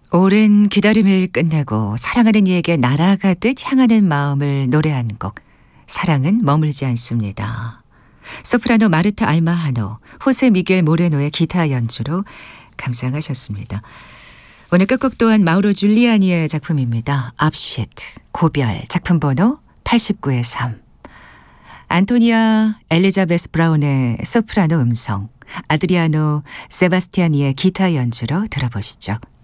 오랜 기다림을 끝내고 사랑하는 이에게 날아가듯 향하는 마음을 노래한 곡 사랑은 머물지 않습니다. 소프라노 마르타 알마하노, 호세 미겔 모레노의 기타 연주로 감상하셨습니다. 오늘 끝곡 또한 마우로 줄리아니의 작품입니다. 압쉐트, 고별, 작품 번호 89의 3. 안토니아 엘리자베스 브라운의 소프라노 음성, 아드리아노 세바스티아니의 기타 연주로 들어보시죠.